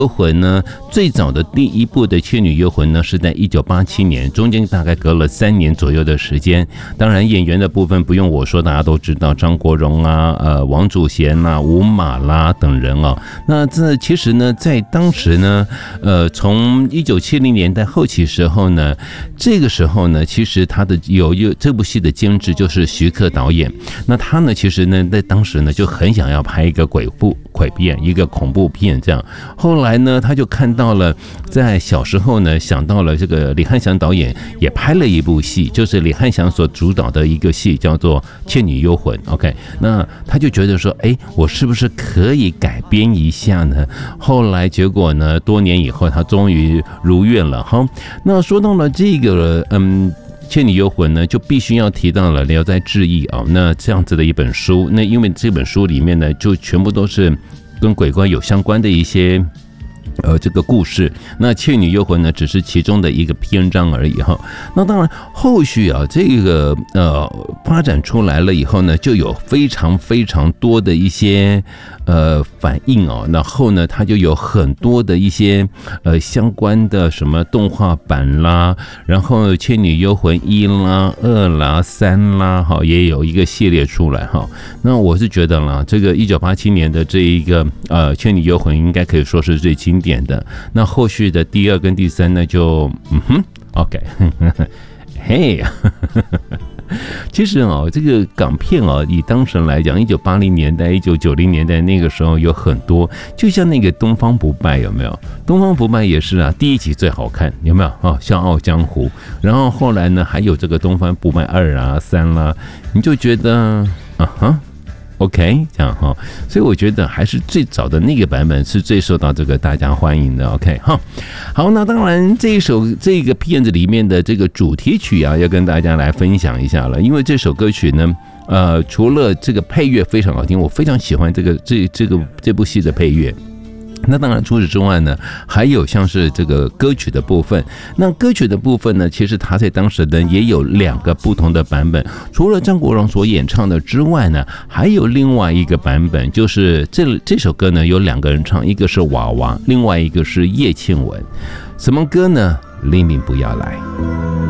幽魂呢，最早的第一部的《倩女幽魂》呢，是在1987年，中间大概隔了3年左右的时间。当然，演员的部分不用我说，大家都知道张国荣啊、王祖贤啦、吴马啦等人哦。那这其实呢，在当时呢，从1970年代后期时候呢，这个时候呢，其实他的有这部戏的监制就是徐克导演。那他呢，其实呢，在当时呢，就很想要拍一个鬼片，一个恐怖片这样。后来呢，他就看到了，在小时候呢，想到了这个李翰祥导演也拍了一部戏，就是李翰祥所主导的一个戏，叫做《倩女幽魂》。OK， 那他就觉得说，我是不是可以改编一下呢？后来结果呢，多年以后，他终于如愿了。好，那说到了这个，倩女幽魂呢，就必须要提到了《聊斋志异》啊，那这样子的一本书，那因为这本书里面呢，就全部都是跟鬼怪有相关的一些这个故事。那《倩女幽魂》呢，只是其中的一个篇章而已哈。那当然，后续啊，这个发展出来了以后呢，就有非常非常多的一些反应哦。然后呢，它就有很多的一些相关的什么动画版啦，然后《倩女幽魂》1啦、2啦、3啦，哈，也有一个系列出来哈。那我是觉得啦，这个1987年的这一个《倩女幽魂》应该可以说是最经典的。那后续的第2跟第3呢，就OK， 嘿。其实这个港片以当时来讲，1980年代、1990年代那个时候有很多，就像那个《东方不败》，有没有？《东方不败》也是啊，第1集最好看，有没有啊？《笑傲江湖》，然后后来呢，还有这个《东方不败2啦、3啦》，你就觉得OK， 这样哈，所以我觉得还是最早的那个版本是最受到这个大家欢迎的。OK， 好，那当然这个片子里面的这个主题曲啊，要跟大家来分享一下了，因为这首歌曲呢，除了这个配乐非常好听，我非常喜欢这部戏的配乐。那当然，除此之外呢，还有像是这个歌曲的部分。那歌曲的部分呢，其实它在当时呢也有2个不同的版本。除了张国荣所演唱的之外呢，还有另外一个版本，就是这首歌呢有2个人唱，一个是娃娃，另外一个是叶倩文。什么歌呢？黎明不要来。